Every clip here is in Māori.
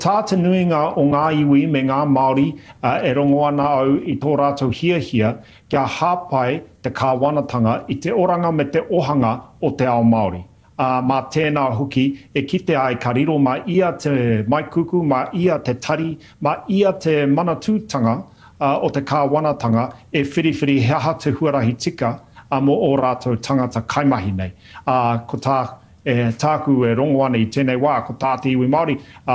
Tā te nuinga o ngā iwi me ngā Māori e rongo ana au I tō rātou hia kia hāpai te kāwanatanga I te oranga me te ohanga o te ao Māori. Mā tēnā hoki e kite ai ka riro ma ia te maikuku, ma ia te tari, ma ia te manatūtanga o te kāwanatanga e whiriwhiri he aha te huarahi tika mo o rātou tangata kaimahi nei. Ko tā tāku e rongo ana I tēnei wā, ko tā te iwi Māori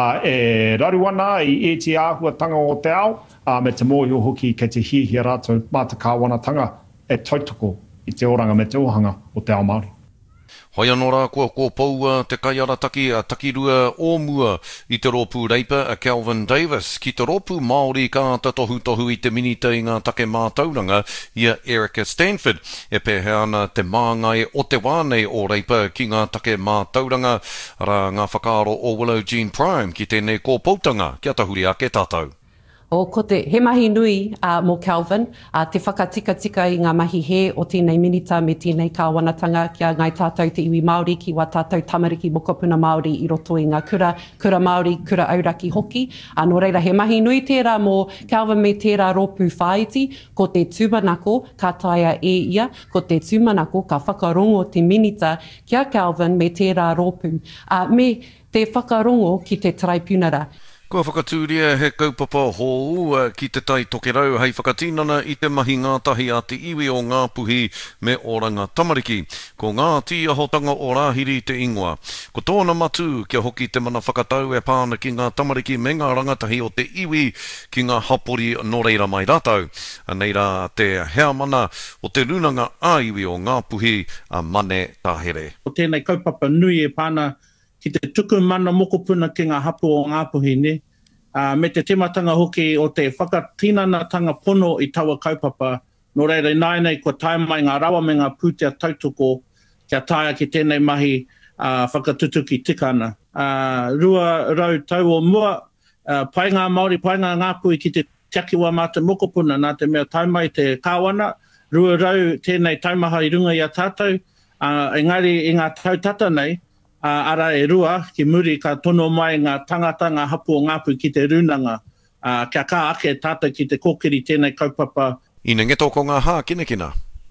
e raru ana I te āhuatanga o te ao, me te mōhio hoki ke te hihia rātou mā te kāwanatanga e tautoko I te oranga me te ohanga o te ao Māori. Hoi anō rā kua pou te kaiarataki takirua ōmua I te rōpū reipa Kelvin Davis. Ki te rōpū Māori ka tohu I te minitei ngā take mātauranga ia Erica Stanford. E pehe ana te māngai o te wānei o reipa ki ngā take mātauranga ra ngā whakaaro o Willow Jean Prime ki tēnei kōpoutanga. Kia tahuri ake tātou. Ko te he mahi nui mō Kelvin, te whakatika I ngā mahi he o tēnei minita me tēnei kāwanatanga kia ngai tātou te iwi Māori ki wā tātou tamariki mokopuna Māori I roto I ngā kura Māori, kura auraki hoki. Nō reira he mahi nui tērā mō Kelvin me tērā rōpū whaiti, ko te tūmanako ka taia e ia, ko te tūmanako ka whakarongo te minita kia Kelvin me tērā rōpū. Me te whakarongo ki te traipūnara. Kua whakatūria he kaupapa hou ki te tai tokerau hei whakatīnana I te mahi ngātahi a te iwi o ngā puhi me oranga tamariki. Ko ngā tīahotanga o rāhiri te ingoa. Ko tōna matu kia hoki te mana whakatau e pāna ki ngā tamariki me ngā rangatahi o te iwi ki ngā hapori no reira mai rātau. Neira te hea mana o te runanga a iwi o ngā puhi a mane tāhere. O tēnei kaupapa nui e pāna ki te tuku mana mokopuna ki ngā hapu o ngā puhi ne. Me te tematanga hoki o te whakatinanatanga pono I taua kaupapa. Nō reira nei kua tae mai ngā rawa me ngā pūtea tautoko kia taia ki tēnei mahi whakatutuki tikana. Rua rau tau o mua, pai ngā Māori, pai ngā puhi ki te tiakiwa mā te mokopuna nā te mea tae mai te kāwana. Rua rau tēnei taumaha I runga I a tātou. Engari I ngā tautata nei, ara e rua ki muri ka tono mai ngā tangata ngā hapu o ngāpu ki te runanga kia kā ake tātou ki te kokiri tēnei kaupapa. Ina ngeto ko ngā hā kina.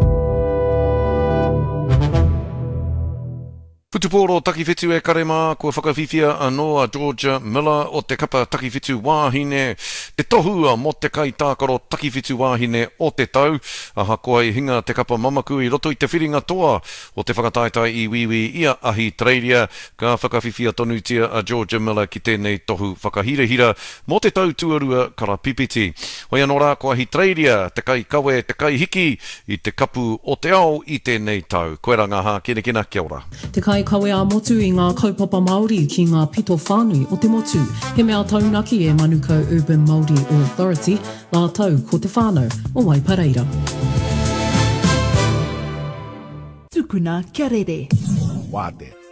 Putuporo takiwhitu e karema kua whakawhiwhia anō a George Miller o te kapa takiwhitu wāhine. Te tohua mo te kai tākaro takiwhitu wāhine o te tau. Aha koa I hinga te kapa mamaku I roto I te whiringa toa o te whakataitai I wiwi ia ahi treiria. Ka whakawhiwhia tonutia a George Miller ki tēnei tohu whakahirehira mo te tau tuarua karapipiti. Hoi anō rā koa hi treiria te kai kawe, te kai hiki I te kapu o te ao I tēnei tau. Koera ngā hā kina kia ora. Te kai kawe a motu I ngā kaupapa Māori ki ngā pito whānui o te motu. He mea taunaki e Manukau Urban Māori Authority, ngā tau ko te whānau o Waipareira. Tukuna kia rere. Wāte.